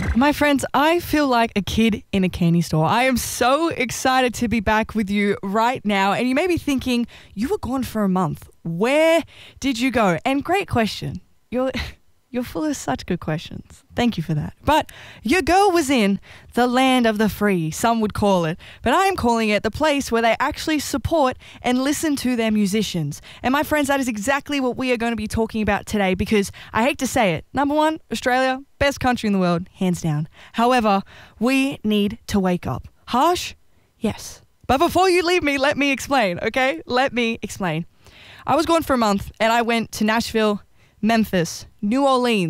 My friends, I feel like a kid in a candy store. I am so excited to be back with you right now. And you may be thinking, you were gone for a month. Where did you go? And great question. You're full of such good questions. Thank you for that. But your girl was in the land of the free, some would call it. But I am calling it the place where they actually support and listen to their musicians. And my friends, that is exactly what we are going to be talking about today because I hate to say it. Number one, Australia, best country in the world, hands down. However, we need to wake up. Harsh? Yes. But before you leave me, let me explain, okay? Let me explain. I was gone for a month and I went to Nashville, Memphis, New Orleans,